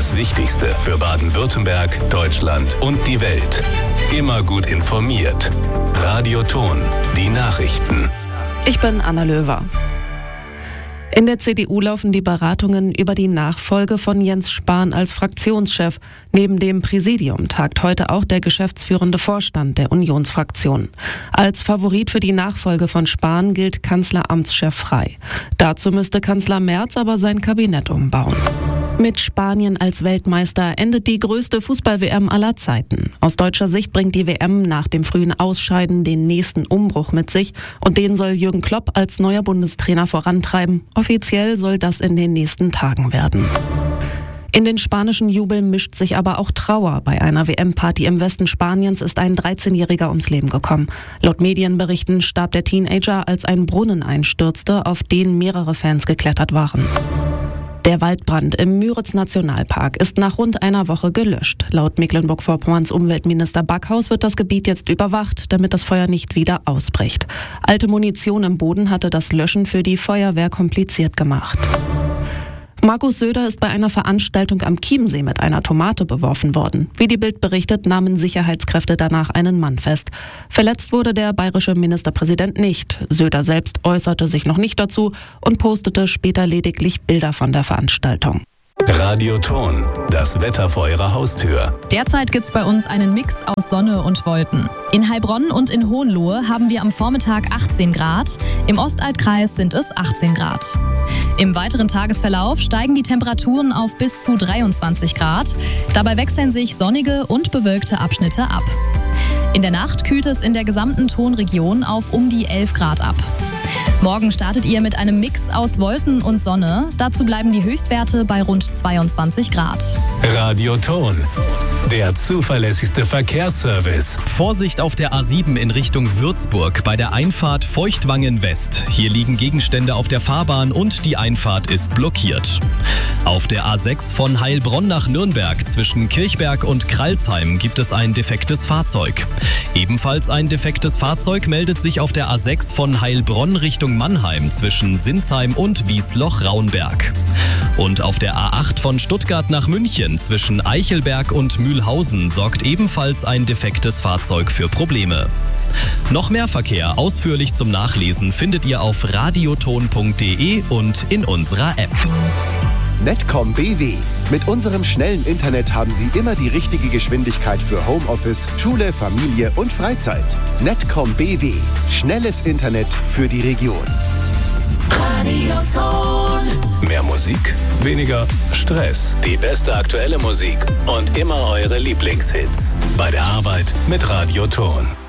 Das Wichtigste für Baden-Württemberg, Deutschland und die Welt. Immer gut informiert. Radio Ton, die Nachrichten. Ich bin Anna Löwer. In der CDU laufen die Beratungen über die Nachfolge von Jens Spahn als Fraktionschef. Neben dem Präsidium tagt heute auch der geschäftsführende Vorstand der Unionsfraktion. Als Favorit für die Nachfolge von Spahn gilt Kanzleramtschef Frey. Dazu müsste Kanzler Merz aber sein Kabinett umbauen. Mit Spanien als Weltmeister endet die größte Fußball-WM aller Zeiten. Aus deutscher Sicht bringt die WM nach dem frühen Ausscheiden den nächsten Umbruch mit sich und den soll Jürgen Klopp als neuer Bundestrainer vorantreiben. Offiziell soll das in den nächsten Tagen werden. In den spanischen Jubel mischt sich aber auch Trauer. Bei einer WM-Party im Westen Spaniens ist ein 13-Jähriger ums Leben gekommen. Laut Medienberichten starb der Teenager, als ein Brunnen einstürzte, auf den mehrere Fans geklettert waren. Der Waldbrand im Müritz-Nationalpark ist nach rund einer Woche gelöscht. Laut Mecklenburg-Vorpommerns Umweltminister Backhaus wird das Gebiet jetzt überwacht, damit das Feuer nicht wieder ausbricht. Alte Munition im Boden hatte das Löschen für die Feuerwehr kompliziert gemacht. Markus Söder ist bei einer Veranstaltung am Chiemsee mit einer Tomate beworfen worden. Wie die Bild berichtet, nahmen Sicherheitskräfte danach einen Mann fest. Verletzt wurde der bayerische Ministerpräsident nicht. Söder selbst äußerte sich noch nicht dazu und postete später lediglich Bilder von der Veranstaltung. Radio Ton, das Wetter vor Ihrer Haustür. Derzeit gibt's bei uns einen Mix aus Sonne und Wolken. In Heilbronn und in Hohenlohe haben wir am Vormittag 18 Grad, im Ostaltkreis sind es 18 Grad. Im weiteren Tagesverlauf steigen die Temperaturen auf bis zu 23 Grad. Dabei wechseln sich sonnige und bewölkte Abschnitte ab. In der Nacht kühlt es in der gesamten Tonregion auf um die 11 Grad ab. Morgen startet ihr mit einem Mix aus Wolken und Sonne. Dazu bleiben die Höchstwerte bei rund 22 Grad. Radio Ton, der zuverlässigste Verkehrsservice. Vorsicht auf der A7 in Richtung Würzburg bei der Einfahrt Feuchtwangen West. Hier liegen Gegenstände auf der Fahrbahn und die Einfahrt ist blockiert. Auf der A6 von Heilbronn nach Nürnberg zwischen Kirchberg und Kralsheim gibt es ein defektes Fahrzeug. Ebenfalls ein defektes Fahrzeug meldet sich auf der A6 von Heilbronn Richtung Mannheim zwischen Sinsheim und Wiesloch-Raunberg. Und auf der A8 von Stuttgart nach München zwischen Eichelberg und Mühlhausen sorgt ebenfalls ein defektes Fahrzeug für Probleme. Noch mehr Verkehr ausführlich zum Nachlesen findet ihr auf radioton.de und in unserer App. Netcom BW. Mit unserem schnellen Internet haben Sie immer die richtige Geschwindigkeit für Homeoffice, Schule, Familie und Freizeit. Netcom BW. Schnelles Internet für die Region. Radio Ton. Mehr Musik, weniger Stress. Die beste aktuelle Musik und immer eure Lieblingshits. Bei der Arbeit mit Radio Ton.